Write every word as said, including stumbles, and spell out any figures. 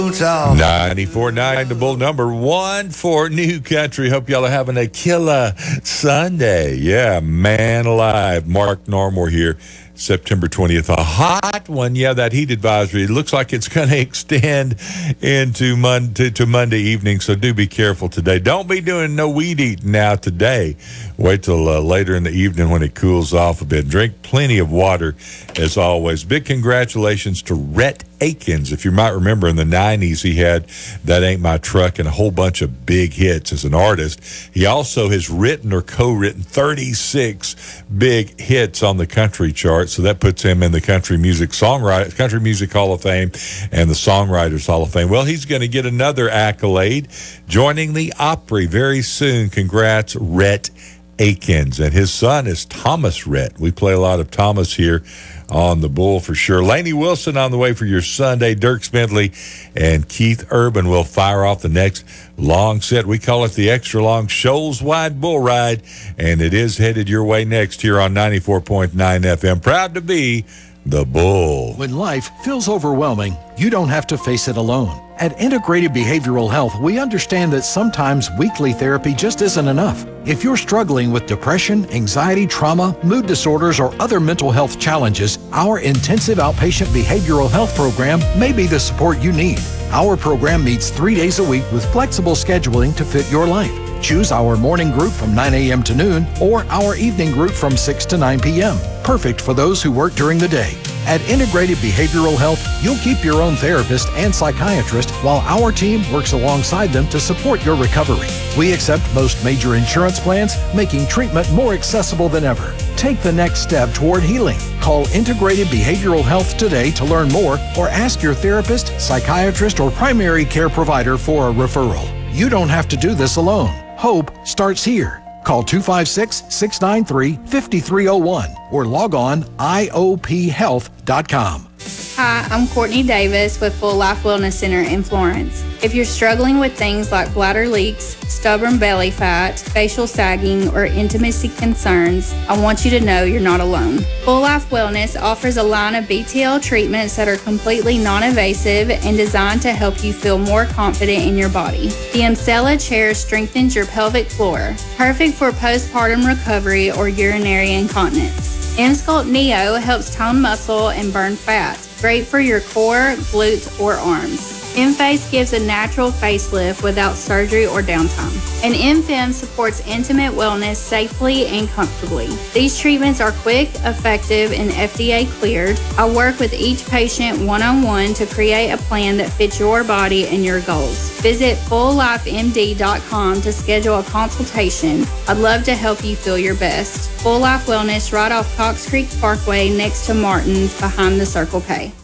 ninety-four point nine, the Bull, number one for New Country. Hope y'all are having a killer Sunday. Yeah, man alive. Mark Normore here, September twentieth. A hot one. Yeah, that heat advisory. It looks like it's going to extend into Monday, to Monday evening, so do be careful today. Don't be doing no weed eating now today. Wait till uh, later in the evening when it cools off a bit. Drink plenty of water, as always. Big congratulations to Rhett Akins. If you might remember, in the nineties, he had That Ain't My Truck and a whole bunch of big hits as an artist. He also has written or co-written thirty-six big hits on the country chart, so that puts him in the Country Music Songwriter, Country Music Hall of Fame and the Songwriters Hall of Fame. Well, he's going to get another accolade, joining the Opry very soon. Congrats, Rhett Akins. And his son is Thomas Rhett. We play a lot of Thomas here on the Bull for sure. Lainey Wilson on the way for your Sunday. Dirk Bentley and Keith Urban will fire off the next long set. We call it the extra long Shoals Wide Bull Ride, and it is headed your way next here on ninety-four point nine F M. Proud to be the Bull. When life feels overwhelming, you don't have to face it alone. At Integrated Behavioral Health, we understand that sometimes weekly therapy just isn't enough. If you're struggling with depression, anxiety, trauma, mood disorders, or other mental health challenges, our intensive outpatient behavioral health program may be the support you need. Our program meets three days a week with flexible scheduling to fit your life. Choose our morning group from nine a.m. to noon or our evening group from six to nine p.m. Perfect for those who work during the day. At Integrated Behavioral Health, you'll keep your own therapist and psychiatrist while our team works alongside them to support your recovery. We accept most major insurance plans, making treatment more accessible than ever. Take the next step toward healing. Call Integrated Behavioral Health today to learn more, or ask your therapist, psychiatrist, or primary care provider for a referral. You don't have to do this alone. Hope starts here. Call two five six, six nine three, five three zero one or log on I O P health dot com. Hi, I'm Courtney Davis with Full Life Wellness Center in Florence. If you're struggling with things like bladder leaks, stubborn belly fat, facial sagging, or intimacy concerns, I want you to know you're not alone. Full Life Wellness offers a line of B T L treatments that are completely non-invasive and designed to help you feel more confident in your body. The Emsella chair strengthens your pelvic floor, perfect for postpartum recovery or urinary incontinence. Emsculpt Neo helps tone muscle and burn fat, great for your core, glutes, or arms. M-Face gives a natural facelift without surgery or downtime. And M-Fem supports intimate wellness safely and comfortably. These treatments are quick, effective, and F D A cleared. I work with each patient one-on-one to create a plan that fits your body and your goals. Visit full life M D dot com to schedule a consultation. I'd love to help you feel your best. Full Life Wellness right off Cox Creek Parkway next to Martin's behind the Circle K.